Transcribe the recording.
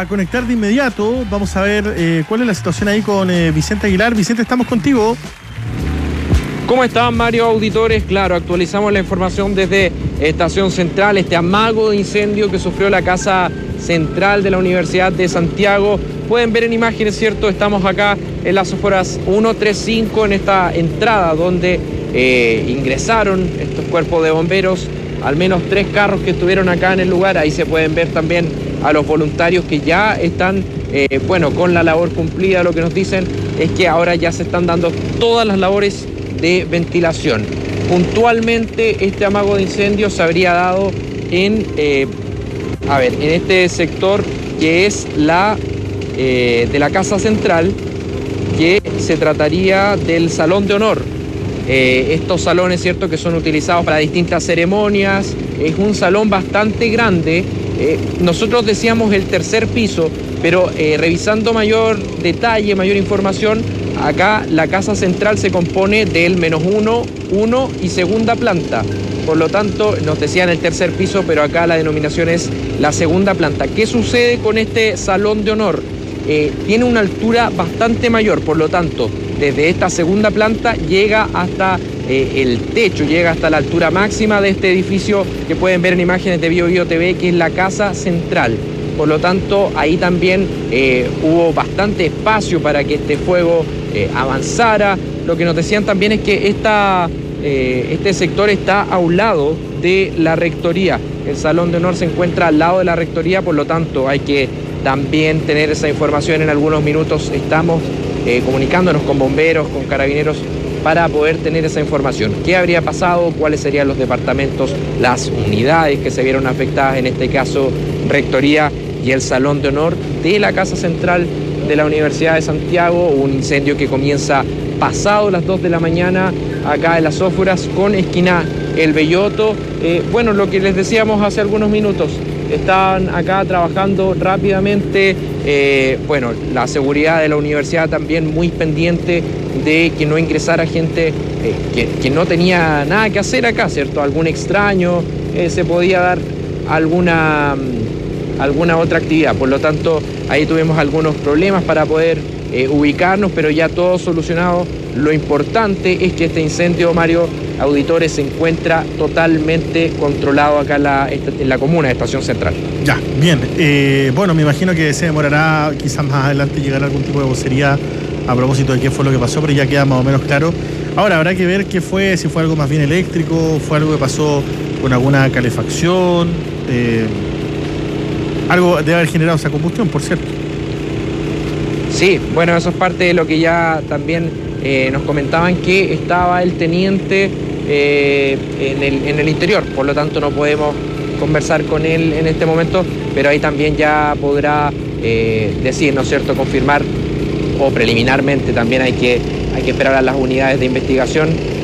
a conectar de inmediato. Vamos a ver cuál es la situación ahí con Vicente Aguilar. Vicente, estamos contigo. ¿Cómo están, Mario, auditores? Claro, actualizamos la información desde Estación Central, este amago de incendio que sufrió la Casa Central de la Universidad de Santiago. Pueden ver en imágenes, ¿cierto? Estamos acá en las afueras 135, en esta entrada donde ingresaron estos cuerpos de bomberos, al menos 3 carros que estuvieron acá en el lugar. Ahí se pueden ver también a los voluntarios que ya están, con la labor cumplida. Lo que nos dicen es que ahora ya se están dando todas las labores de ventilación. Puntualmente este amago de incendio se habría dado en este sector que es de la Casa Central, que se trataría del Salón de Honor. Estos salones, ¿cierto?, que son utilizados para distintas ceremonias. Es un salón bastante grande. Nosotros decíamos el tercer piso, pero revisando mayor detalle, mayor información, acá la Casa Central se compone del -1, 1 y segunda planta. Por lo tanto, nos decían el tercer piso, pero acá la denominación es la segunda planta. ¿Qué sucede con este Salón de Honor? Tiene una altura bastante mayor, por lo tanto, desde esta segunda planta llega hasta el techo, llega hasta la altura máxima de este edificio que pueden ver en imágenes de BioBio TV, que es la Casa Central. Por lo tanto, ahí también hubo bastante espacio para que este fuego avanzara. Lo que nos decían también es que este sector está a un lado de la rectoría. El Salón de Honor se encuentra al lado de la rectoría, por lo tanto hay que también tener esa información. En algunos minutos estamos comunicándonos con bomberos, con carabineros, para poder tener esa información. ¿Qué habría pasado? ¿Cuáles serían los departamentos, las unidades que se vieron afectadas? En este caso, rectoría y el Salón de Honor de la Casa Central de la Universidad de Santiago. Un incendio que comienza pasado las 2 de la mañana acá en Las Ósforas con esquina El Belloto. Lo que les decíamos hace algunos minutos, están acá trabajando rápidamente. La seguridad de la universidad también muy pendiente de que no ingresara gente que no tenía nada que hacer acá, ¿cierto? Algún extraño, se podía dar alguna otra actividad. Por lo tanto, ahí tuvimos algunos problemas para poder ubicarnos, pero ya todo solucionado. Lo importante es que este incendio, Mario, auditores, se encuentra totalmente controlado acá en la comuna de Estación Central. Ya, bien. Me imagino que se demorará, quizás más adelante llegará algún tipo de vocería a propósito de qué fue lo que pasó, pero ya queda más o menos claro. Ahora habrá que ver qué fue, si fue algo más bien eléctrico, fue algo que pasó con alguna calefacción, algo debe haber generado esa combustión, por cierto. Sí, eso es parte de lo que ya también nos comentaban, que estaba el teniente en el interior, por lo tanto no podemos conversar con él en este momento, pero ahí también ya podrá decir, ¿no es cierto?, confirmar, o preliminarmente también hay que esperar a las unidades de investigación